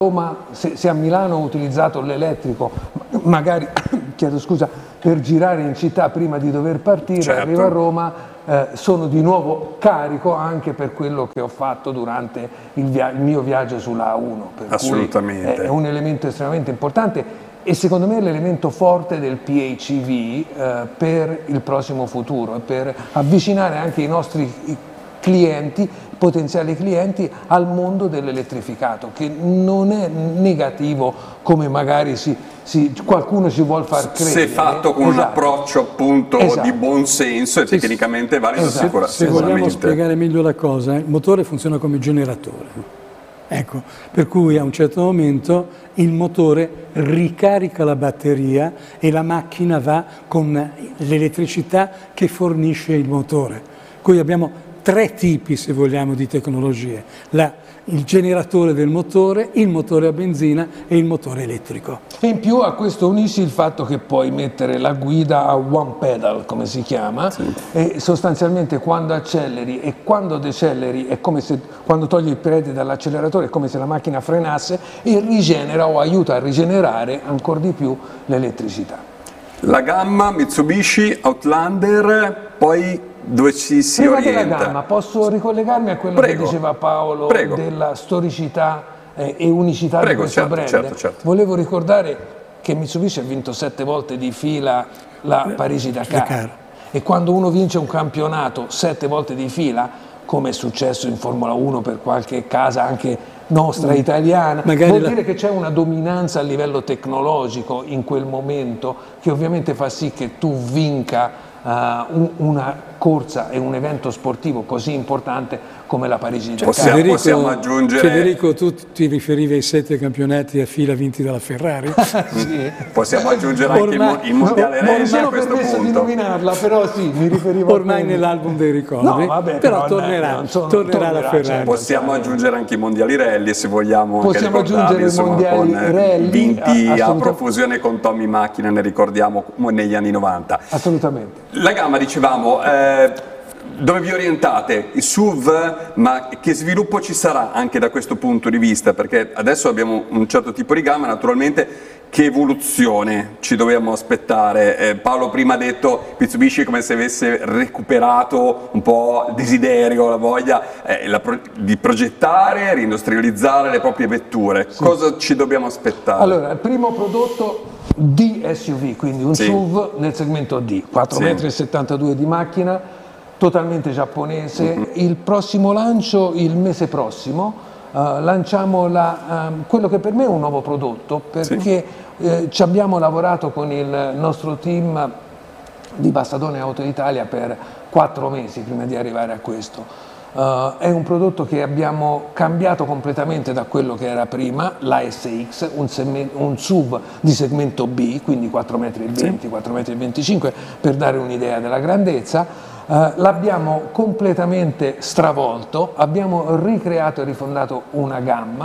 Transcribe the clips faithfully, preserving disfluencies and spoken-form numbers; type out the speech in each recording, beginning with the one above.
Roma, se, se a Milano ho utilizzato l'elettrico, magari chiedo scusa, per girare in città prima di dover partire, certo. Arrivo a Roma, eh, sono di nuovo carico anche per quello che ho fatto durante il, via il mio viaggio sulla A uno. Per Assolutamente. Cui è un elemento estremamente importante e secondo me è l'elemento forte del P H E V eh, per il prossimo futuro, per avvicinare anche i nostri clienti, potenziali clienti, al mondo dell'elettrificato, che non è negativo come magari si, si, qualcuno ci vuol far credere. Se fatto con esatto. un approccio appunto esatto. di buon senso e sì, tecnicamente valido esatto. sicuramente. Se vogliamo spiegare meglio la cosa, il motore funziona come generatore. Ecco, per cui a un certo momento il motore ricarica la batteria e la macchina va con l'elettricità che fornisce il motore. Qui abbiamo tre tipi, se vogliamo, di tecnologie: la, il generatore del motore, il motore a benzina e il motore elettrico. E in più a questo unisci il fatto che puoi mettere la guida a one pedal, come si chiama, sì. e sostanzialmente quando acceleri e quando decelleri è come se, quando togli il piede dall'acceleratore, è come se la macchina frenasse e rigenera o aiuta a rigenerare ancora di più l'elettricità. La gamma Mitsubishi Outlander, poi dove ci si Prima orienta? Della gamma, posso ricollegarmi a quello Prego. che diceva Paolo Prego. della storicità eh, e unicità Prego, di questo certo, brand? Certo, certo. Volevo ricordare che Mitsubishi ha vinto sette volte di fila la Parigi-Dakar e quando uno vince un campionato sette volte di fila, come è successo in Formula uno per qualche casa anche nostra italiana, Magari vuol la... dire che c'è una dominanza a livello tecnologico in quel momento che ovviamente fa sì che tu vinca uh, un, una corsa e un evento sportivo così importante come la Parigi-Dakar. Possiamo, Federico, possiamo aggiungere... Federico, tu ti riferivi ai sette campionati a fila vinti dalla Ferrari? Sì. Possiamo aggiungere anche ormai, il mondiale rally a questo punto. di nominarla, però sì, mi riferivo ormai nell'album dei ricordi. No, vabbè, però, però tornerà, non sono, tornerà, tornerà la Ferrari. Cioè, possiamo aggiungere anche i mondiali rally, se vogliamo. Possiamo anche aggiungere i mondiali con, rally vinti a, a profusione con Tommy Macchina, ne ricordiamo, negli anni novanta. Assolutamente. La gamma, dicevamo, eh, dove vi orientate? Il S U V, ma che sviluppo ci sarà anche da questo punto di vista? Perché adesso abbiamo un certo tipo di gamma, naturalmente che evoluzione ci dobbiamo aspettare? Eh, Paolo prima ha detto Mitsubishi è come se avesse recuperato un po' il desiderio, la voglia eh, la pro di progettare, reindustrializzare le proprie vetture. Sì. Cosa ci dobbiamo aspettare? Allora, il primo prodotto D S U V, quindi un sì. S U V nel segmento D, quattro virgola settantadue metri di macchina, totalmente giapponese. Mm-hmm. Il prossimo lancio, il mese prossimo, Uh, lanciamo la, um, quello che per me è un nuovo prodotto, perché sì. eh, ci abbiamo lavorato con il nostro team di Bassatone Auto Italia per quattro mesi prima di arrivare a questo. Uh, è un prodotto che abbiamo cambiato completamente da quello che era prima, l'A S X, un, un S U V di segmento B, quindi quattro virgola venti metri, sì. quattro virgola venticinque metri, per dare un'idea della grandezza. Uh, l'abbiamo completamente stravolto, abbiamo ricreato e rifondato una gamma,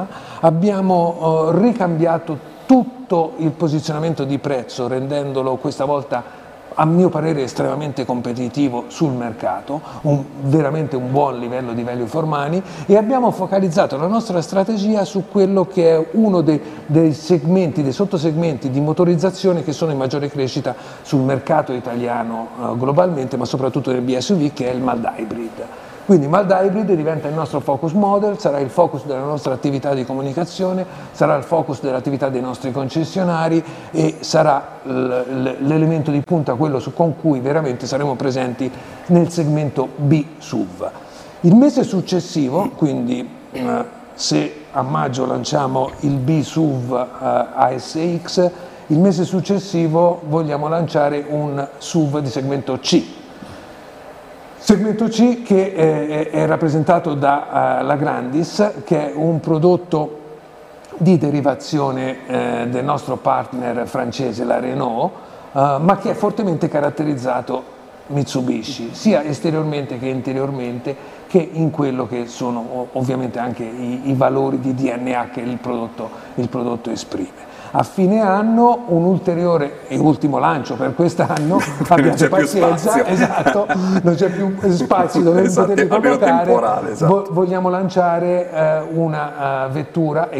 abbiamo uh, ricambiato tutto il posizionamento di prezzo, rendendolo questa volta a mio parere estremamente competitivo sul mercato, un, veramente un buon livello di value for money, e abbiamo focalizzato la nostra strategia su quello che è uno dei, dei segmenti, dei sottosegmenti di motorizzazione che sono in maggiore crescita sul mercato italiano uh, globalmente, ma soprattutto nel B S U V, che è il mild hybrid. Quindi mild hybrid diventa il nostro focus model, sarà il focus della nostra attività di comunicazione, sarà il focus dell'attività dei nostri concessionari e sarà l'elemento di punta, quello su, con cui veramente saremo presenti nel segmento B S U V. Il mese successivo, quindi eh, se a maggio lanciamo il B S U V eh, A S X, il mese successivo vogliamo lanciare un S U V di segmento C. Segmento C che eh, è rappresentato da uh, la Grandis, che è un prodotto di derivazione eh, del nostro partner francese, la Renault, uh, ma che è fortemente caratterizzato Mitsubishi, sia esteriormente che interiormente, che in quello che sono ovviamente anche i, i valori di D N A che il prodotto, il prodotto esprime. A fine anno un ulteriore e ultimo lancio per quest'anno, abbiate pazienza, esatto, non c'è più spazio dove esatto, poterli collocare, esatto. Vogliamo lanciare eh, una uh, vettura